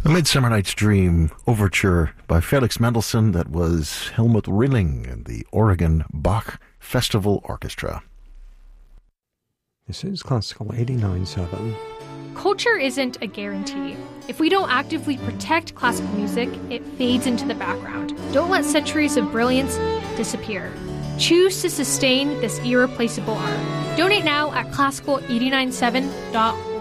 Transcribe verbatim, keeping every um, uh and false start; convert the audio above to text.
A Midsummer Night's Dream overture by Felix Mendelssohn. That was Helmut Rilling and the Oregon Bach Festival Orchestra. This is Classical eighty-nine point seven. Culture isn't a guarantee. If we don't actively protect classical music, it fades into the background. Don't let centuries of brilliance disappear. Choose to sustain this irreplaceable art. Donate now at classical eighty-nine seven dot org.